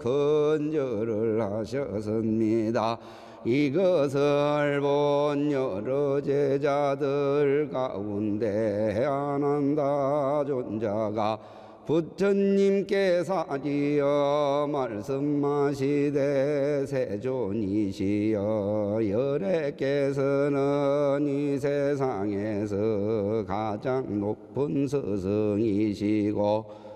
건절을 하셨습니다. 이것을 본 여러 제자들 가운데 아난다 존자가 부처님께 사지어 말씀하시되 세존이시여 열애께서는 이 세상에서 가장 높은 스승이시고